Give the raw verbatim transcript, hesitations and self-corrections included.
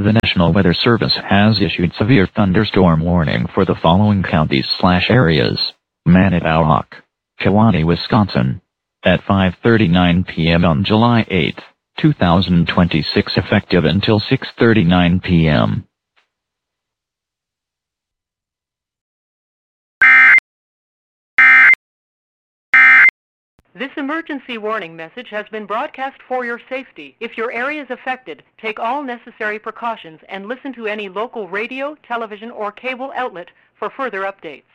The National Weather Service has issued severe thunderstorm warning for the following counties slash areas. Manitowoc, Kewaunee, Wisconsin. At five thirty-nine p m on July eighth, two thousand twenty-six, effective until six thirty-nine p m This emergency warning message has been broadcast for your safety. If your area is affected, take all necessary precautions and listen to any local radio, television, or cable outlet for further updates.